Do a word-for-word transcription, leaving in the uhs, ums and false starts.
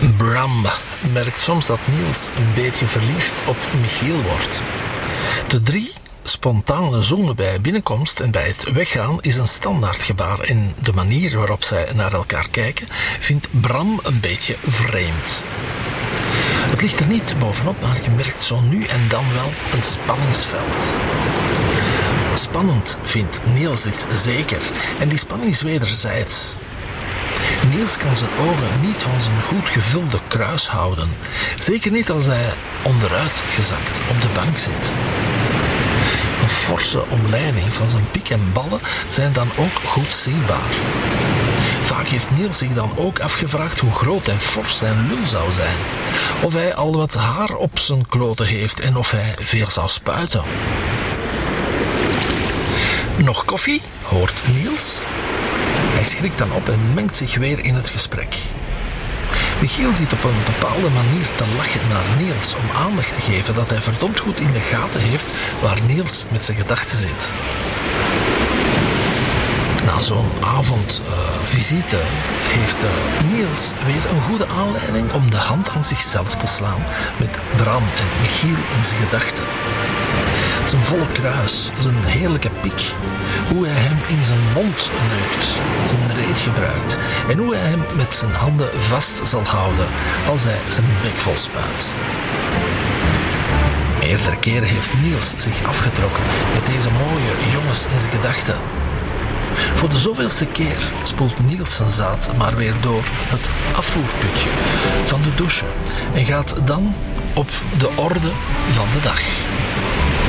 Bram merkt soms dat Niels een beetje verliefd op Michiel wordt. De drie spontane zoenen bij binnenkomst en bij het weggaan is een standaardgebaar en de manier waarop zij naar elkaar kijken vindt Bram een beetje vreemd. Het ligt er niet bovenop, maar je merkt zo nu en dan wel een spanningsveld. Spannend vindt Niels dit zeker en die spanning is wederzijds. Niels kan zijn ogen niet van zijn goed gevulde kruis houden. Zeker niet als hij onderuit gezakt op de bank zit. Een forse omleiding van zijn piek en ballen zijn dan ook goed zichtbaar. Vaak heeft Niels zich dan ook afgevraagd hoe groot en fors zijn lul zou zijn. Of hij al wat haar op zijn kloten heeft en of hij veel zou spuiten. Nog koffie, hoort Niels. Hij schrikt dan op en mengt zich weer in het gesprek. Michiel zit op een bepaalde manier te lachen naar Niels om aandacht te geven dat hij verdomd goed in de gaten heeft waar Niels met zijn gedachten zit. Na zo'n avondvisite uh, heeft uh, Niels weer een goede aanleiding om de hand aan zichzelf te slaan met Bram en Michiel in zijn gedachten. Zijn volle kruis, zijn heerlijke piek, hoe hij hem in zijn mond neukt, zijn reet gebruikt en hoe hij hem met zijn handen vast zal houden als hij zijn bek vol spuit. Meerdere keren heeft Niels zich afgetrokken met deze mooie jongens in zijn gedachten. Voor de zoveelste keer spoelt Niels zijn zaad maar weer door het afvoerputje van de douche en gaat dan op de orde van de dag.